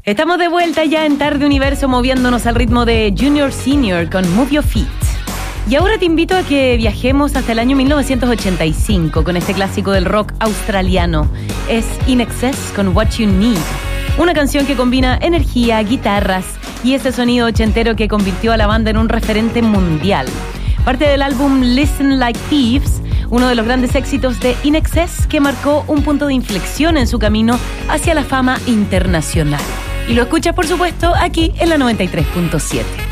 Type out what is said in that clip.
Estamos de vuelta ya en Tarde Universo, moviéndonos al ritmo de Junior Senior con Move Your Feet. Y ahora te invito a que viajemos hasta el año 1985 con este clásico del rock australiano. Es In Excess con What You Need, una canción que combina energía, guitarras y ese sonido ochentero que convirtió a la banda en un referente mundial. Parte del álbum Listen Like Thieves, uno de los grandes éxitos de In Excess que marcó un punto de inflexión en su camino hacia la fama internacional. Y lo escuchas, por supuesto, aquí en la 93.7.